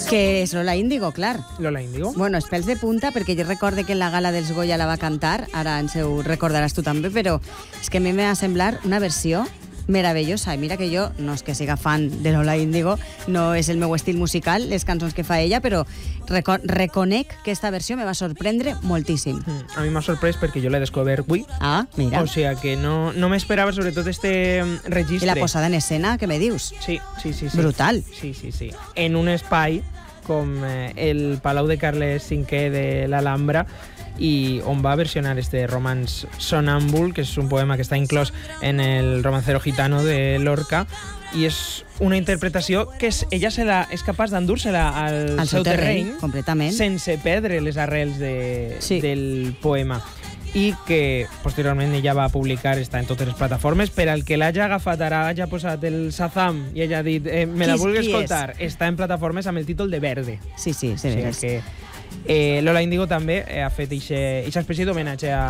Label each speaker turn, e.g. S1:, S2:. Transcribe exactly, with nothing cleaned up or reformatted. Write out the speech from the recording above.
S1: Que és Lola Índigo, clar.
S2: Lola Índigo.
S1: Bueno, els pèls de punta, perquè jo recorde que en la gala dels Goya la va cantar, ara ens ho recordaràs tu també, però és que a mi m'ha de semblar una versió meravellosa. I mira que jo no és que siga fan de Lola Índigo, no és el meu estil musical, les cançons que fa ella, però reco reconec que esta versió me va sorprendre moltíssim.
S2: Mm, a mi m'ha sorprès perquè jo l'he descobert avui.
S1: Ah, mira.
S2: O sigui que no, no m'esperava sobretot este registre.
S1: I la posada en escena, què me dius?
S2: Sí, sí, sí, sí.
S1: Brutal.
S2: Sí, sí, sí. En un espai com eh, el Palau de Carles cinquè de l'Alhambra, i on va versionar este romans sonàmbul, que és un poema que està inclòs en el romancero gitano de Lorca, i és una interpretació que és, ella se la, és capaç d'endur-se-la al,
S1: al seu terreny, terreny completament,
S2: sense perdre les arrels de,
S1: sí.
S2: del poema, i que posteriorment ella va publicar, està en totes les plataformes. Per al que l'hagi agafat, ara hagi posat el Shazam i ella ha dit eh, me la vulgui escoltar, és? Està en plataformes amb el títol de Verde.
S1: Sí, sí, sí.
S2: O sigui que eh, Lola Índigo també ha fet eixa espècie d'homenatge a